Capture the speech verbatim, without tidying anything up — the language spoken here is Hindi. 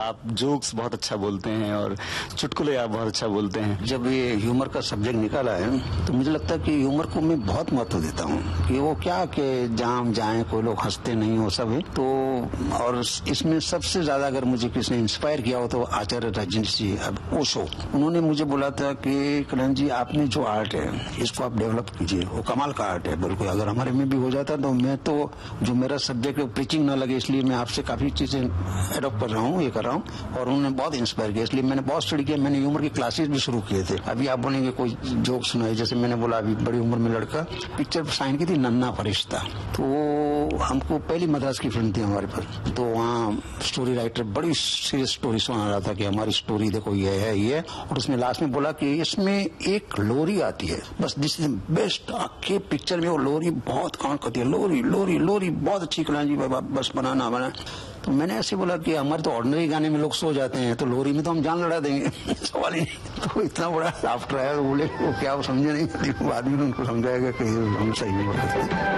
आप जोक्स बहुत अच्छा बोलते हैं और चुटकुले आप बहुत अच्छा बोलते हैं। जब ये ह्यूमर का सब्जेक्ट निकाला है तो मुझे लगता है कि ह्यूमर को मैं बहुत महत्व देता हूँ कि वो क्या कि जहाँ हम जाए कोई लोग हंसते नहीं हो सब है। तो और इसमें सबसे ज्यादा अगर मुझे किसने इंस्पायर किया हो तो आचार्य रजनीश जी अब ओशो, उन्होंने मुझे बोला था कि कल्याण जी आपने जो आर्ट है इसको आप डेवलप कीजिए, वो कमाल का आर्ट है। बिल्कुल अगर हमारे में भी हो जाता तो मैं तो जो मेरा सब्जेक्ट है प्रीचिंग ना लगे इसलिए मैं आपसे काफी चीजें एडॉप्ट कर रहा हूँ, ये कर रहा हूँ। और उन्होंने बहुत इंस्पायर किया इसलिए मैंने बहुत स्टडी किया। मैंने ह्यूमर की क्लासेस भी शुरू किए थे। अभी आप बोलेंगे कोई जोक सुनाए, जैसे मैंने बोला अभी बड़ी उम्र में लड़का पिक्चर साइन की थी नन्ना फरिश्ता, तो हमको पहली मद्रास की फिल्म थी हमारे पास, तो वहाँ स्टोरी राइटर बड़ी सीरियस स्टोरी सुना रहा था कि हमारी स्टोरी देखो ये है ये, और उसमें लास्ट में बोला कि इसमें एक लोरी आती है, बस दिस इज बेस्ट। आके पिक्चर में वो लोरी बहुत काम करती है, लोरी लोरी लोरी बहुत अच्छी कल्याण जी बाबा बस बनाना बना। तो मैंने ऐसे बोला कि हमारे तो ऑर्डिनरी गाने में लोग सो जाते हैं तो लोरी में तो हम जान लड़ा देंगे सवाल ही। तो इतना बड़ा लाफ्टर आया, बोले वो क्या वो समझे नहीं, बाद में उनको समझाएगा कि हम सही में